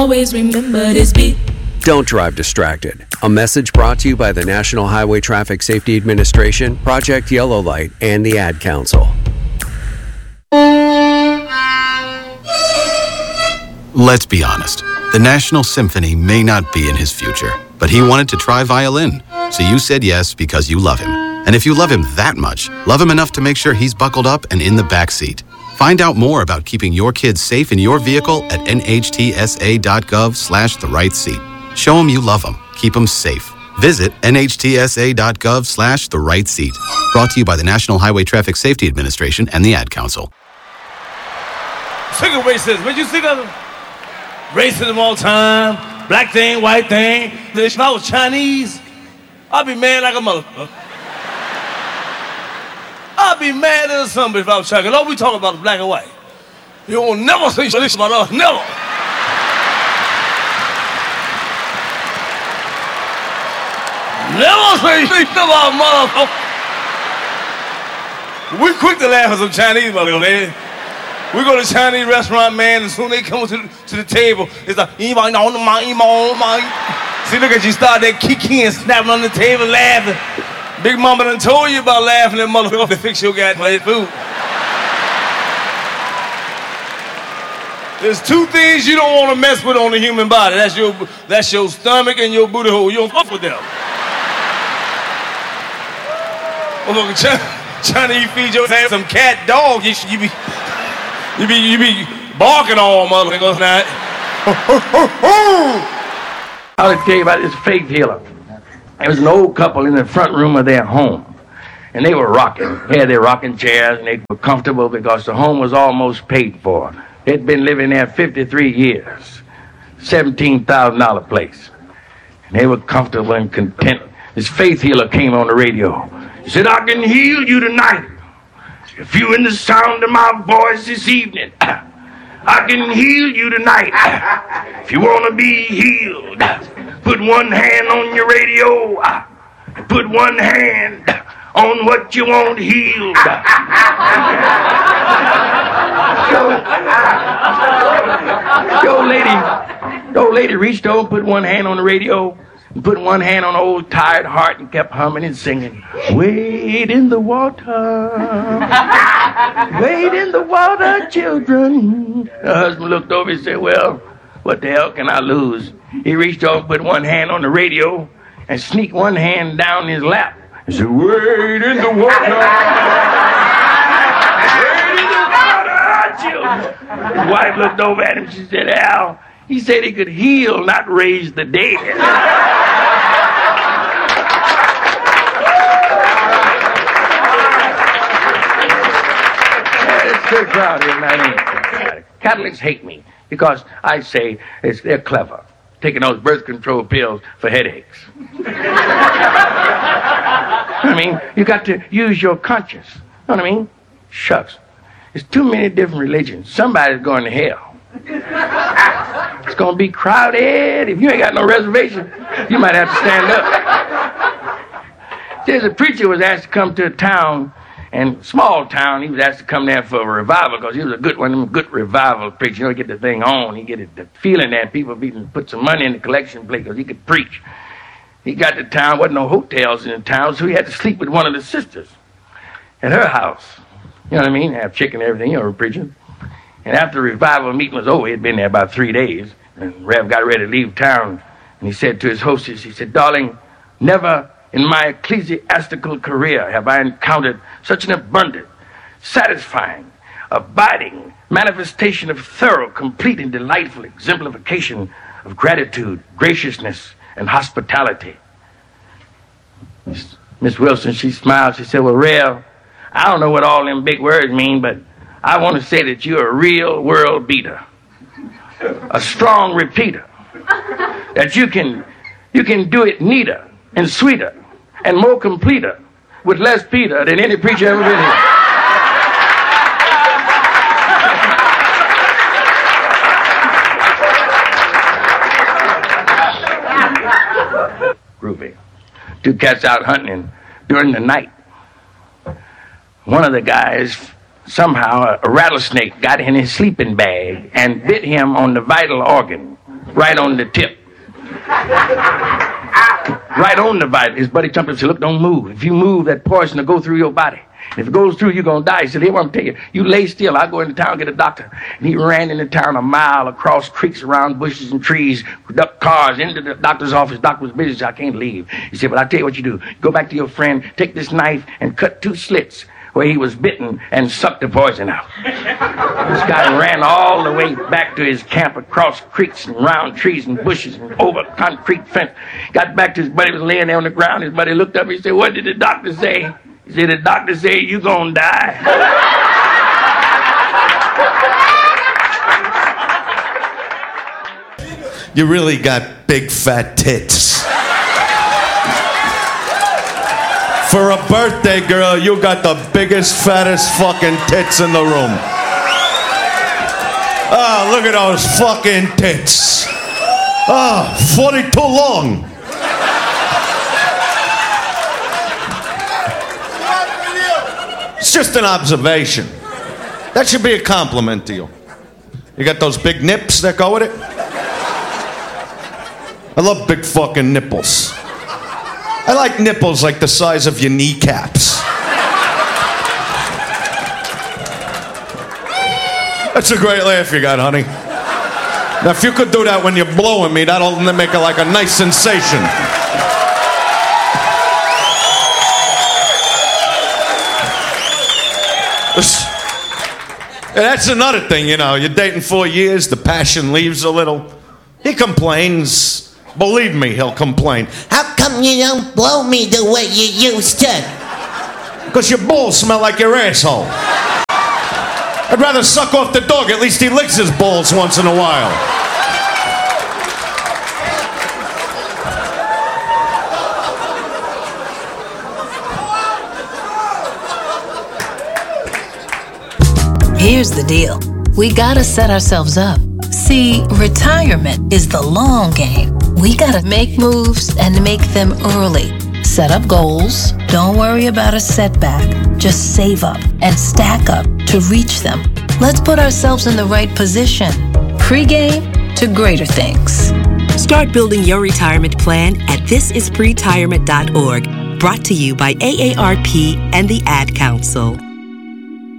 Always remember this beat. Don't drive distracted. A message brought to you by the National Highway Traffic Safety Administration, Project Yellow Light, and the Ad Council. Let's be honest. The National Symphony may not be in his future, but he wanted to try violin. So you said yes because you love him. And if you love him that much, love him enough to make sure he's buckled up and in the back seat. Find out more about keeping your kids safe in your vehicle at nhtsa.gov/the-right-seat. Show them you love them. Keep them safe. Visit nhtsa.gov/the-right-seat. Brought to you by the National Highway Traffic Safety Administration and the Ad Council. Sick of racism. What you sick of? Racism all time. Black thing, white thing. If I was Chinese, I'd be mad like a motherfucker. I'd be mad as somebody if I was Chinese. All we talk about is black and white. You will never say this about us. Never. Never say shit about motherfucker. We quick to laugh at some Chinese motherfucker, man. We go to a Chinese restaurant, man, and soon they come to the table, it's like, see, look at you, start that kiki and snapping on the table, laughing. Big Mama done told you about laughing at motherfucker to fix your goddamn food. There's two things you don't want to mess with on the human body. That's your stomach and your booty hole. You don't fuck with them. Chinese feed your ass some cat dog. You be barking all motherfuckers night. I'll tell you about this faith healer. There was an old couple in the front room of their home, and they were rocking. They had their rocking chairs, and they were comfortable because the home was almost paid for. They'd been living there 53 years, $17,000 place. And they were comfortable and content. This faith healer came on the radio. He said, I can heal you tonight. If you're in the sound of my voice this evening, I can heal you tonight. If you want to be healed, put one hand on your radio, put one hand on what you want healed. The old lady reached over, put one hand on the radio, and put one hand on the old tired heart and kept humming and singing. Wade in the water, wade in the water, children. Her husband looked over and said, well, what the hell can I lose? He reached over, put one hand on the radio, and sneaked one hand down his lap. He said, wade in the water, wade in the water, children. His wife looked over at him. She said, Al, he said he could heal, not raise the dead. So proud here, man. Catholics hate me because I say they're clever, taking those birth control pills for headaches. I mean, you got to use your conscience. You know what I mean? Shucks. There's too many different religions. Somebody's going to hell. It's going to be crowded. If you ain't got no reservation, you might have to stand up. There's a preacher was asked to come to a town, and small town, he was asked to come there for a revival because he was a good one of them good revival preachers. You know, get the thing on. He get the feeling that people put some money in the collection plate because he could preach. He got to town, wasn't no hotels in the town, so he had to sleep with one of the sisters at her house. You know what I mean? Have chicken and everything, you know, preaching. And after the revival meeting was over, he'd been there about 3 days, and Rev got ready to leave town, and he said to his hostess, he said, darling, never in my ecclesiastical career have I encountered such an abundant, satisfying, abiding manifestation of thorough, complete, and delightful exemplification of gratitude, graciousness, and hospitality. Miss Wilson, she smiled. She said, well, Rev, I don't know what all them big words mean, but I want to say that you're a real world beater, a strong repeater, that you can do it neater and sweeter and more completer with less Peter than any preacher ever been here. Groovy. Two cats out hunting during the night. One of the guys, somehow a rattlesnake got in his sleeping bag and bit him on the vital organ. right on the tip. Right on the bite. His buddy jumped up and said, look, don't move. If you move, that poison will go through your body. And if it goes through, you're going to die. He said, here, what I'm telling you. You lay still. I'll go into town and get a doctor. And he ran into town a mile across creeks, around bushes and trees, ducked cars into the doctor's office. Doctor was busy, so I can't leave. He said, well, I'll tell you what you do. Go back to your friend, take this knife, and cut 2 slits where he was bitten and sucked the poison out. This guy ran all the way back to his camp across creeks and round trees and bushes and over concrete fence. Got back to his buddy, was laying there on the ground. His buddy looked up and he said, what did the doctor say? He said, the doctor said, you gonna die. You really got big fat tits. For a birthday girl, you got the biggest, fattest fucking tits in the room. Oh, look at those fucking tits. Oh, 42 long. It's just an observation. That should be a compliment to you. You got those big nips that go with it? I love big fucking nipples. I like nipples like the size of your kneecaps. That's a great laugh you got, honey. Now, if you could do that when you're blowing me, that'll make it like a nice sensation. And that's another thing, you know. You're dating 4 years, the passion leaves a little. He complains. Believe me, he'll complain. How come you don't blow me the way you used to? Because your balls smell like your asshole. I'd rather suck off the dog. At least he licks his balls once in a while. Here's the deal. We gotta set ourselves up. See, retirement is the long game. We gotta make moves and make them early. Set up goals. Don't worry about a setback. Just save up and stack up to reach them. Let's put ourselves in the right position. Pre-game to greater things. Start building your retirement plan at thisispretirement.org. Brought to you by AARP and the Ad Council.